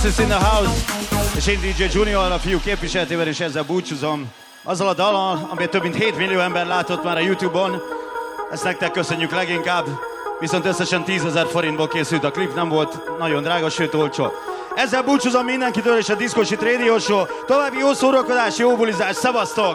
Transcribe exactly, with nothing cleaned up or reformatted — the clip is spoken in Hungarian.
This is in the house, és én dé dzsé Junior a fiú képviseletével, és ezzel búcsúzom. Azzal a dallal, amit több mint hét millió ember látott már a YouTube-on, ezt nektek köszönjük leginkább, viszont összesen tízezer forintból készült a klip, nem volt nagyon drága, sőt olcsó. Ezzel búcsúzom mindenkitől, és a Disco Shit Radio Show. További jó szórakozás, jó bulizás, szevasztok!